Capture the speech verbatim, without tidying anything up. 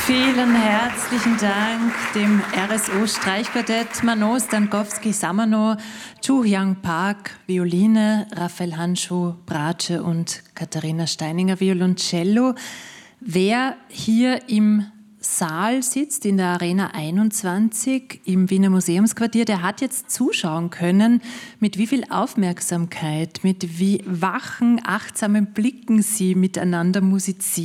Vielen herzlichen Dank dem R S O Streichquartett, Mano Stankowski Samano, Chu Hyang Park Violine, Raphael Handschuh Bratsche und Katharina Steininger Violoncello. Wer hier im Saal sitzt, in der Arena einundzwanzig im Wiener Museumsquartier, der hat jetzt zuschauen können, mit wie viel Aufmerksamkeit, mit wie wachen, achtsamen Blicken sie miteinander musizieren.